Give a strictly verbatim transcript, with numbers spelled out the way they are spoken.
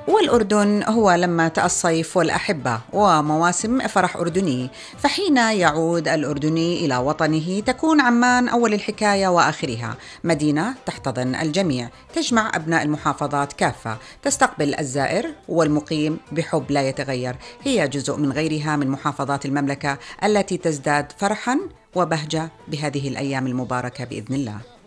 والأردن هو لمة الصيف والأحبة ومواسم فرح أردني، فحين يعود الأردني إلى وطنه تكون عمان أول الحكاية وآخرها، مدينة تحتضن الجميع، تجمع أبناء المحافظات كافة، تستقبل الزائر والمقيم بحب لا يتغير. هي جزء من غيرها من محافظات المملكة التي تزداد فرحاً وبهجة بهذه الأيام المباركة بإذن الله.